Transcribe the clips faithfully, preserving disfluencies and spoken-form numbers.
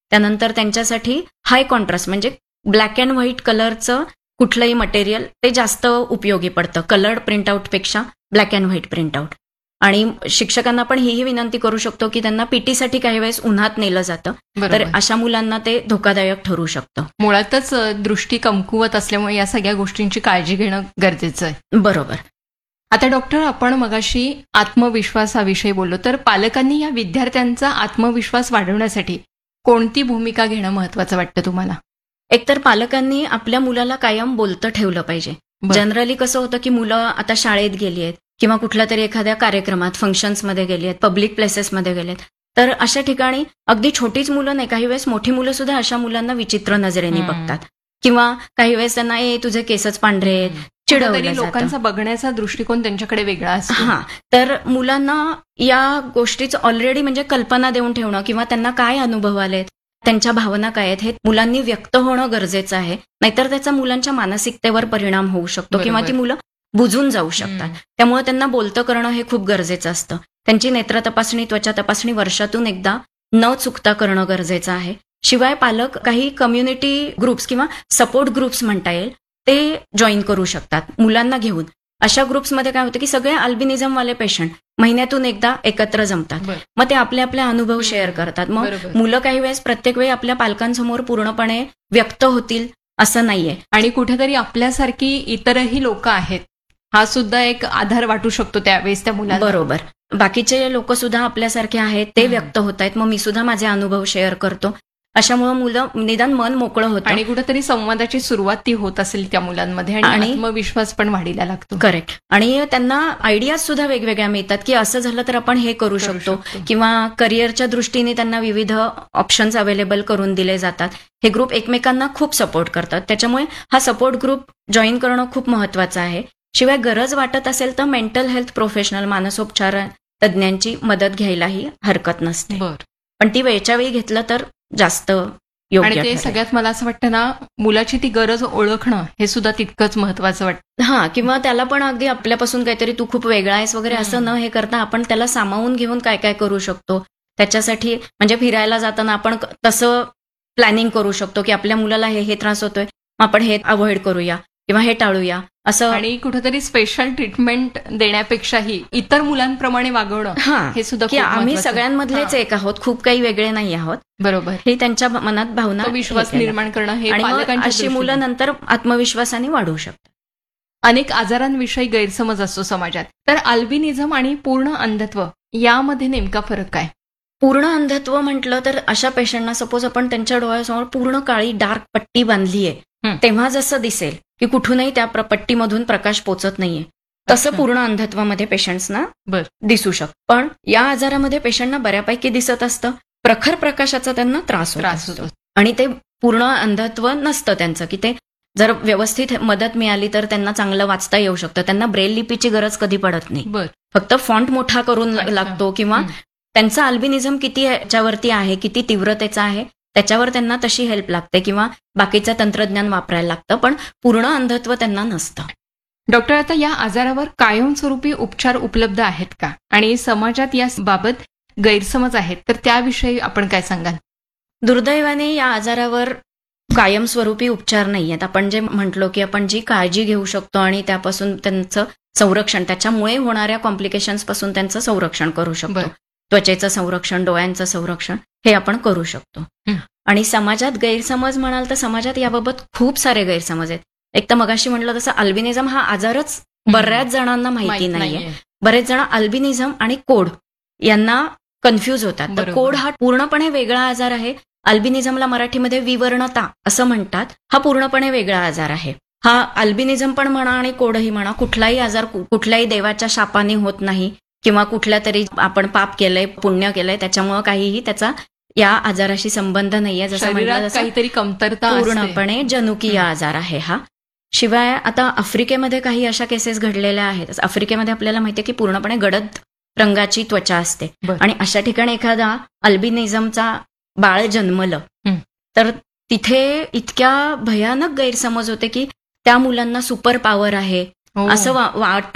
त्यानंतर त्यांच्यासाठी हाय कॉन्ट्रास्ट म्हणजे ब्लॅक अँड व्हाईट कलरचं कुठलंही मटेरियल ते जास्त उपयोगी पडतं coloured प्रिंटआउटपेक्षा black and white printout. आणि शिक्षकांना पण हीही विनंती करू शकतो की त्यांना पीटीसाठी काही वेळेस उन्हात नेलं जातं, तर अशा मुलांना ते धोकादायक ठरू शकतं. मुळातच दृष्टी कमकुवत असल्यामुळे या सगळ्या गोष्टींची काळजी घेणं गरजेचं आहे. बरोबर. आता डॉक्टर, आपण मगाशी आत्मविश्वासाविषयी बोललो, तर पालकांनी या विद्यार्थ्यांचा आत्मविश्वास वाढवण्यासाठी कोणती भूमिका घेणं महत्वाचं वाटतं तुम्हाला? एकतर पालकांनी आपल्या मुलाला कायम बोलतं ठेवलं पाहिजे. जनरली कसं होतं की मुलं आता शाळेत गेली आहेत किंवा कुठल्या तरी एखाद्या कार्यक्रमात फंक्शन्समध्ये गेली आहेत, पब्लिक प्लेसेसमध्ये गेले आहेत, तर अशा ठिकाणी अगदी छोटीच मुलं नाही, काही वेळेस मोठी मुलं सुद्धा अशा मुलांना विचित्र नजरेने बघतात किंवा काही वेळेस त्यांना ए तुझे केसच पांढरे आहेत, चिडवलं जातं. लोकांचा बघण्याचा दृष्टिकोन त्यांच्याकडे वेगळा असतो. हा, तर मुलांना या गोष्टीचं ऑलरेडी म्हणजे कल्पना देऊन ठेवणं किंवा त्यांना काय अनुभव आलेत, त्यांच्या भावना काय आहेत हे मुलांनी व्यक्त होणं गरजेचं आहे. नाहीतर त्याचा मुलांच्या मानसिकतेवर परिणाम होऊ शकतो किंवा ती मुलं बुजून जाऊ शकतात. त्यामुळे त्यांना बोलतं करणं हे खूप गरजेचं असतं. त्यांची नेत्र तपासणी, त्वचा तपासणी वर्षातून एकदा न चुकता करणं गरजेचं आहे. शिवाय पालक काही कम्युनिटी ग्रुप्स किंवा सपोर्ट ग्रुप्स म्हणता येईल ते जॉईन करू शकतात मुलांना घेऊन. अशा ग्रुप्समध्ये काय होतं की सगळे अल्बिनिझमवाले पेशंट महिन्यातून एकदा एकत्र जमतात, मग ते आपले आपले अनुभव शेअर करतात. मग मुलं काही वेळेस प्रत्येक वेळी आपल्या पालकांसमोर पूर्णपणे व्यक्त होतील असं नाहीये. आणि कुठेतरी आपल्यासारखी इतरही लोक आहेत हा सुद्धा एक आधार वाटू शकतो त्यावेळेस त्या मुलांना. बरोबर. बाकीचे लोक सुद्धा आपल्यासारखे आहेत, ते व्यक्त होत आहेत, मग मी सुद्धा माझे अनुभव शेअर करतो. अशामुळे मुलं निदान मन मोकळं होतं आणि कुठेतरी संवादाची सुरुवात ती होत असेल त्या मुलांमध्ये आणि आत्मविश्वास पण वाढीला लागतो. करेक्ट. आणि त्यांना आयडियाज सुद्धा वेगवेगळ्या मिळतात की असं झालं तर आपण हे करू शकतो किंवा करिअरच्या दृष्टीने त्यांना विविध ऑप्शन्स अवेलेबल करून दिले जातात. हे ग्रुप एकमेकांना खूप सपोर्ट करतात, त्याच्यामुळे हा सपोर्ट ग्रुप जॉईन करणं खूप महत्वाचं आहे. शिवाय गरज वाटत असेल तर मेंटल हेल्थ प्रोफेशनल, मानसोपचार तज्ज्ञांची मदत घ्यायलाही हरकत नसते. पण ती वेळच्या वेळी घेतलं तर जास्त योग्य. आणि ते सगळ्यात मला असं वाटतं ना, मुलाची ती गरज ओळखणं हे सुद्धा तितकंच महत्वाचं वाटतं. हा, किंवा त्याला पण अगदी आपल्यापासून काहीतरी तू खूप वेगळा आहेस वगैरे असं न हे करता आपण त्याला सामावून घेऊन काय काय करू शकतो त्याच्यासाठी. म्हणजे फिरायला जाताना आपण तसं प्लॅनिंग करू शकतो की आपल्या मुलाला हे हे त्रास होतोय, आपण हे अवॉइड करूया किंवा हे टाळूया असं. आणि कुठेतरी स्पेशल ट्रीटमेंट देण्यापेक्षाही इतर मुलांप्रमाणे वागवणं हे सुद्धा की आम्ही सगळ्यांमधलेच एक आहोत, खूप काही वेगळे नाही आहोत. बरोबर. हे त्यांच्या मनात भावना, विश्वास निर्माण करणं हे अशी मुलं नंतर आत्मविश्वासाने वाढू शकतात. अनेक आजारांविषयी गैरसमज असतो समाजात, तर अल्बिनिझम आणि पूर्ण अंधत्व यामध्ये नेमका फरक काय? पूर्ण अंधत्व म्हटलं तर अशा पेशंटना सपोज आपण त्यांच्या डोळ्यासमोर पूर्ण काळी डार्क पट्टी बांधलीये, तेव्हा जसं दिसेल की कुठूनही त्या पट्टीमधून प्रकाश पोचत नाहीये, तसं पूर्ण अंधत्वामध्ये पेशंट्सना दिसू शकतं. पण या आजारामध्ये पेशंटना बऱ्यापैकी दिसत असतं, प्रखर प्रकाशाचा त्यांना त्रास होतो आणि ते पूर्ण अंधत्व नसतं त्यांचं, की ते जर व्यवस्थित मदत मिळाली तर त्यांना चांगलं वाचता येऊ शकतं. त्यांना ब्रेल लिपीची गरज कधी पडत नाही, फक्त फॉन्ट मोठा करून लागतो किंवा त्यांचा अल्बिनिझम किती याच्यावरती आहे, किती तीव्रतेचा आहे त्याच्यावर त्यांना तशी हेल्प लागते किंवा बाकीचं तंत्रज्ञान वापरायला लागतं, पण पूर्ण अंधत्व त्यांना नसतं. डॉक्टर, आता या आजारावर कायमस्वरूपी उपचार उपलब्ध आहेत का? आणि समाजात या बाबत गैरसमज आहेत तर त्याविषयी आपण काय सांगाल? दुर्दैवाने या आजारावर कायमस्वरूपी उपचार नाही आहेत. आपण जे म्हटलो की आपण जी काळजी घेऊ शकतो आणि त्यापासून त्यांचं संरक्षण, त्याच्यामुळे होणाऱ्या कॉम्प्लिकेशन्स पासून त्यांचं संरक्षण करू शकतो. त्वचेचं संरक्षण, डोळ्यांचं संरक्षण हे आपण करू शकतो. आणि समाजात गैरसमज म्हणाल तर समाजात याबाबत खूप सारे गैरसमज आहेत. एक तर मगाशी म्हटलं तसं अल्बिनिझम हा आजारच बऱ्याच जणांना माहिती नाहीये. बरेच जण अल्बिनिझम आणि कोड यांना कन्फ्यूज होतात. तर कोड हा पूर्णपणे वेगळा आजार आहे. अल्बिनिझमला मराठीमध्ये विवर्णता असं म्हणतात. हा पूर्णपणे वेगळा आजार आहे. हा अल्बिनिझम पण म्हणा आणि कोडही म्हणा, कुठलाही आजार कुठल्याही देवाच्या शापाने होत नाही किंवा कुठल्या तरी आपण पाप केलंय, पुण्य केलंय त्याच्यामुळे काहीही त्याचा या आजाराशी संबंध नाहीये. जसं म्हटलं काहीतरी कमतरता, पूर्णपणे जनुकीय आजार आहे हा. शिवाय आता आफ्रिकेमध्ये काही अशा केसेस घडलेल्या आहेत. आफ्रिकेमध्ये आपल्याला माहितीये की पूर्णपणे गडद रंगाची त्वचा असते आणि अशा ठिकाणी एखादा अल्बिनिझमचा बाळ जन्मलं तर तिथे इतक्या भयानक गैरसमज होते की त्या मुलांना सुपर पॉवर आहे असं वाटून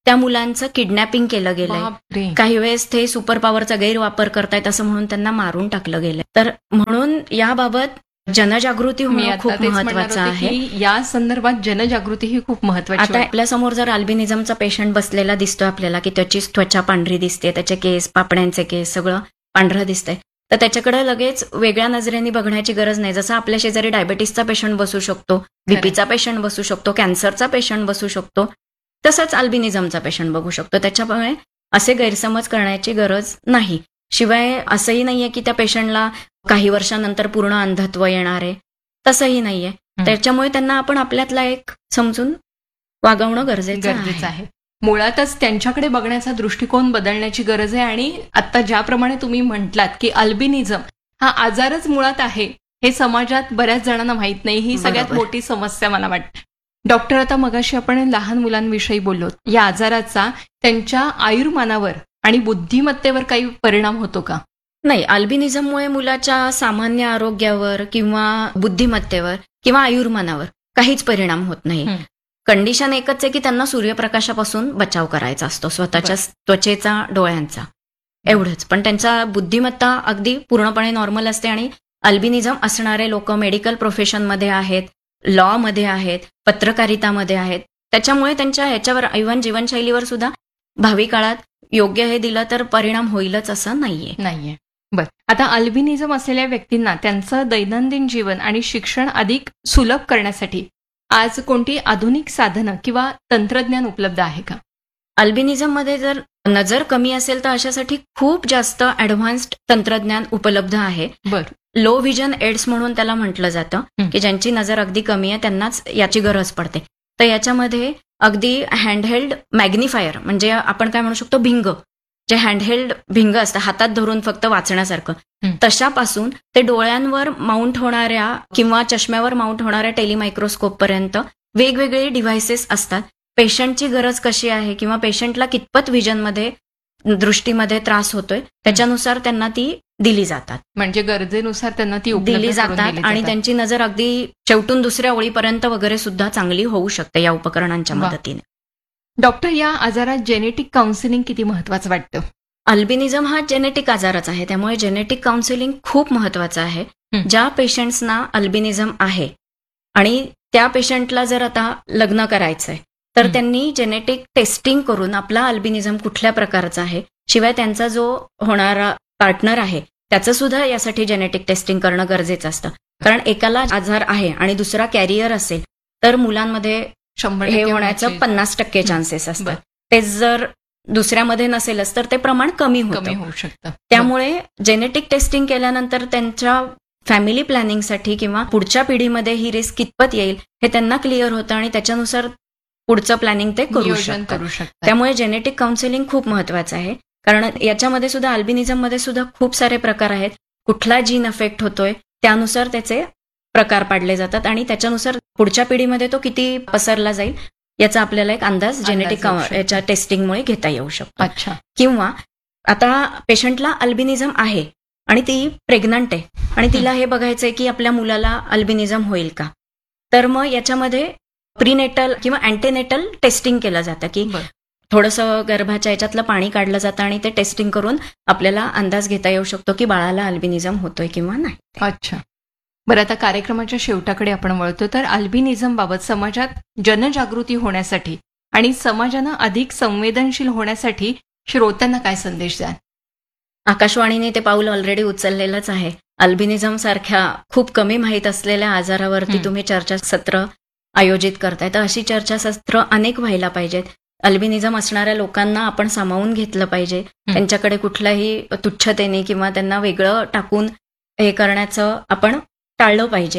त्या मुलांचं किडनॅपिंग केलं गेलंय. बापरे. काही वेळेस ते सुपर पॉवरचा गैरवापर करतायत असं म्हणून त्यांना मारून टाकलं गेलंय. तर म्हणून याबाबत जनजागृती मी होणं आता खूप तेच म्हणणार महत्वाचं होते आहे. की या संदर्भात जनजागृती ही खूप महत्वाची आता वाटते. आपल्या समोर जर अल्बिनिझमचा पेशंट बसलेला दिसतोय आपल्याला, की त्याची त्वचा पांढरी दिसते, त्याचे केस, पापण्यांचे केस सगळं पांढरं दिसतंय, तर त्याच्याकडे लगेच वेगळ्या नजरेने बघण्याची गरज नाही. जसं आपल्या शेजारी डायबेटीसचा पेशंट बसू शकतो, बीपीचा पेशंट बसू शकतो, कॅन्सरचा पेशंट बसू शकतो, तसंच अल्बिनिझमचा पेशंट बघू शकतो. त्याच्यामुळे असे गैरसमज करण्याची गरज नाही. शिवाय असंही नाहीये की त्या पेशंटला काही वर्षानंतर पूर्ण अंधत्व येणार आहे, तसंही नाहीये. त्याच्यामुळे त्यांना आपण आपल्यातला एक समजून वागवणं गरजेचं गरजेचं आहे. आहे. मुळातच त्यांच्याकडे बघण्याचा दृष्टिकोन बदलण्याची गरज आहे. आणि आता ज्याप्रमाणे तुम्ही म्हटलात की अल्बिनिझम हा आजारच मुळात आहे हे समाजात बऱ्याच जणांना माहित नाही. ही सगळ्यात बरोबर. मोठी समस्या मला वाटते. डॉक्टर, आता मगाशी आपण लहान मुलांविषयी बोललो. या आजाराचा त्यांच्या आयुर्मानावर आणि बुद्धिमत्तेवर काही परिणाम होतो का? नाही, अल्बिनिझममुळे मुलाच्या सामान्य आरोग्यावर किंवा बुद्धिमत्तेवर किंवा आयुर्मानावर काहीच परिणाम होत नाही. हं. कंडिशन एकच आहे की त्यांना सूर्यप्रकाशापासून बचाव करायचा असतो, स्वतःच्या त्वचेचा, डोळ्यांचा, एवढंच. पण त्यांचा बुद्धिमत्ता अगदी पूर्णपणे नॉर्मल असते. आणि अल्बिनिझम असणारे लोक मेडिकल प्रोफेशनमध्ये आहेत, लॉ मध्ये आहेत, पत्रकारितामध्ये आहेत. त्याच्यामुळे त्यांच्या ह्याच्यावर इव्हन जीवनशैलीवर सुद्धा भावी काळात योग्य हे दिलं तर परिणाम होईलच असं नाहीये. नाहीये. बरं, आता अल्बिनिझम असलेल्या व्यक्तींना त्यांचं दैनंदिन जीवन आणि शिक्षण अधिक सुलभ करण्यासाठी आज कोणती आधुनिक साधनं किंवा तंत्रज्ञान उपलब्ध आहे का? अल्बिनिझममध्ये जर नजर कमी असेल तर अशासाठी खूप जास्त ऍडव्हान्स्ड तंत्रज्ञान उपलब्ध आहे. बरं. लो व्हिजन एड्स म्हणून त्याला म्हटलं जातं, हं. की ज्यांची नजर अगदी कमी आहे त्यांनाच याची गरज पडते. तर याच्यामध्ये अगदी हँडहेल्ड मॅग्निफायर, म्हणजे आपण काय म्हणू शकतो, भिंग, जे हँडहेल्ड भिंग असतं हातात धरून फक्त वाचण्यासारखं, हं. तशापासून ते डोळ्यांवर माउंट होणाऱ्या किंवा चष्म्यावर माउंट होणाऱ्या टेलिमायक्रोस्कोप पर्यंत वेगवेगळे डिव्हायसेस असतात. पेशंटची गरज कशी आहे किंवा पेशंटला कितपत व्हिजनमध्ये, दृष्टीमध्ये त्रास होतोय त्याच्यानुसार त्यांना ती दिली जातात. म्हणजे गरजेनुसार त्यांना ती उपलब्ध दिली करून जातात दिली आणि जातात. त्यांची नजर अगदी शेवटून दुसऱ्या ओळीपर्यंत वगैरे सुद्धा चांगली होऊ शकते या उपकरणांच्या वा. मदतीने. डॉक्टर, या आजारात जेनेटिक काउन्सिलिंग किती महत्वाचं वाटतं? अल्बिनिझम हा जेनेटिक आजारच आहे, त्यामुळे जेनेटिक काउन्सिलिंग खूप महत्वाचं आहे. हं. ज्या पेशंट्सना अल्बिनिझम आहे आणि त्या पेशंटला जर आता लग्न करायचंय तर हं. त्यांनी जेनेटिक टेस्टिंग करून आपला अल्बिनिझम कुठल्या प्रकारचा आहे, शिवाय त्यांचा जो होणारा पार्टनर आहे त्याचं सुद्धा यासाठी जेनेटिक टेस्टिंग करणं गरजेचं असतं. कारण एकाला आजार आहे आणि दुसरा कॅरियर असेल तर मुलांमध्ये शंभर हे टक्के होण्याचं होण्याची पन्नास टक्के चान्सेस असतात. बरं. ते जर दुसऱ्यामध्ये नसेलच तर ते प्रमाण कमी कमी होतं. होऊ शकतं. त्यामुळे जेनेटिक टेस्टिंग केल्यानंतर त्यांच्या फॅमिली प्लॅनिंगसाठी किंवा पुढच्या पिढीमध्ये ही रिस्क कितपत येईल हे त्यांना क्लिअर होतं आणि त्याच्यानुसार पुढचं प्लॅनिंग ते करू नियोजन शकतात. करू शकतात. त्यामुळे जेनेटिक काउन्सिलिंग खूप महत्वाचं आहे. कारण याच्यामध्ये सुद्धा अल्बिनिझममध्ये सुद्धा खूप सारे प्रकार आहेत. कुठला जीन अफेक्ट होतोय त्यानुसार त्याचे प्रकार पाडले जातात आणि त्याच्यानुसार पुढच्या पिढीमध्ये तो किती पसरला जाईल याचा आपल्याला एक अंदाज जेनेटिक येऊ शकतो. याच्या टेस्टिंगमुळे घेता येऊ शकतो. अच्छा. किंवा आता पेशंटला अल्बिनिझम आहे आणि ती प्रेग्नंट आहे आणि तिला हे बघायचंय की आपल्या मुलाला अल्बिनिझम होईल का, तर मग याच्यामध्ये प्रीनेटल किंवा अँटीनेटल टेस्टिंग केलं जातं, की बरं. थोडंसं गर्भाच्या याच्यातलं पाणी काढलं जातं आणि ते टेस्टिंग करून आपल्याला अंदाज घेता येऊ शकतो की बाळाला अल्बिनिझम होतोय किंवा नाही. अच्छा. बरं, आता कार्यक्रमाच्या शेवटाकडे आपण वळतो. तर अल्बिनिझम बाबत समाजात जनजागृती होण्यासाठी आणि समाजानं अधिक संवेदनशील होण्यासाठी श्रोत्यांना काय संदेश द्याल? आकाशवाणीने ते पाऊल ऑलरेडी उचललेलंच आहे. अल्बिनिझम सारख्या खूप कमी माहीत असलेल्या आजारावरती हं. तुम्ही चर्चासत्र आयोजित करताय, तर अशी चर्चासत्र अनेक व्हायला पाहिजेत. अल्बिनिझम असणाऱ्या लोकांना आपण सामावून घेतलं पाहिजे. त्यांच्याकडे कुठल्याही तुच्छतेने किंवा त्यांना वेगळं टाकून हे करण्याचं आपण टाळलं पाहिजे.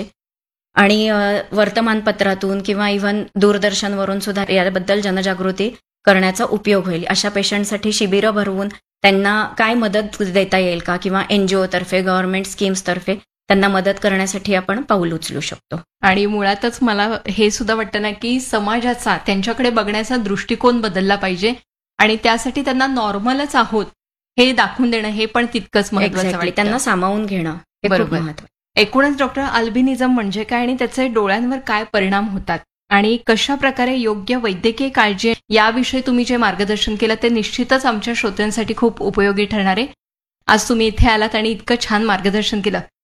आणि वर्तमानपत्रातून किंवा इव्हन दूरदर्शनवरून सुद्धा याबद्दल जनजागृती करण्याचा उपयोग होईल. अशा पेशंटसाठी शिबिरं भरवून त्यांना काय मदत देता येईल का किंवा एनजीओ तर्फे, गव्हर्नमेंट स्कीम्स तर्फे त्यांना मदत करण्यासाठी आपण पाऊल उचलू शकतो. आणि मुळातच मला हे सुद्धा वाटतं ना की समाजाचा त्यांच्याकडे बघण्याचा दृष्टिकोन बदलला पाहिजे आणि त्यासाठी त्यांना नॉर्मलच आहोत हे दाखवून देणं हे पण तितकंच महत्वाचं Exactly. वाटतं. त्यांना सामावून घेणं हे खूप बरोबर. महत्त्वाचं. एकूणच डॉक्टर, अल्बिनिझम म्हणजे काय आणि त्याचे डोळ्यांवर काय परिणाम होतात आणि कशा प्रकारे योग्य वैद्यकीय काळजी याविषयी तुम्ही जे मार्गदर्शन केलं ते निश्चितच आमच्या श्रोत्यांसाठी खूप उपयोगी ठरणार आहे. आज तुम्ही इथे आलात आणि इतकं छान मार्गदर्शन केलं